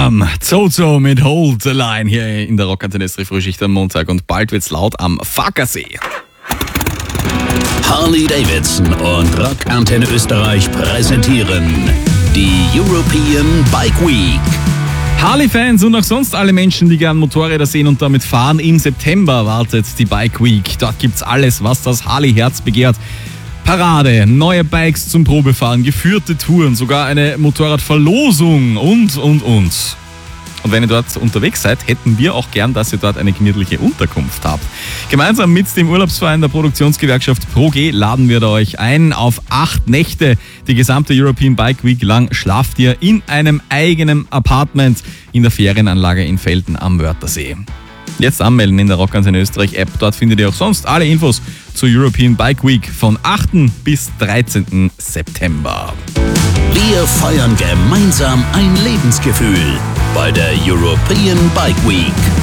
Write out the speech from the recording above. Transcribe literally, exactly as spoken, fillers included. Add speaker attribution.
Speaker 1: Bam! Zozo mit Hold the Line hier in der Rockantenne Frühschicht am Montag und bald wird's laut am Fackersee.
Speaker 2: Harley Davidson und Rockantenne Österreich präsentieren die European Bike Week.
Speaker 1: Harley-Fans und auch sonst alle Menschen, die gern Motorräder sehen und damit fahren, im September wartet die Bike Week. Dort gibt's alles, was das Harley-Herz begehrt. Parade, neue Bikes zum Probefahren, geführte Touren, sogar eine Motorradverlosung und, und, und. Und wenn ihr dort unterwegs seid, hätten wir auch gern, dass ihr dort eine gemütliche Unterkunft habt. Gemeinsam mit dem Urlaubsverein der Produktionsgewerkschaft ProG laden wir da euch ein. Auf acht Nächte, die gesamte European Bike Week lang, schlaft ihr in einem eigenen Apartment in der Ferienanlage in Velten am Wörthersee. Jetzt anmelden in der Rockantenne Österreich App. Dort findet ihr auch sonst alle Infos zur European Bike Week von achten bis dreizehnten September.
Speaker 2: Wir feiern gemeinsam ein Lebensgefühl bei der European Bike Week.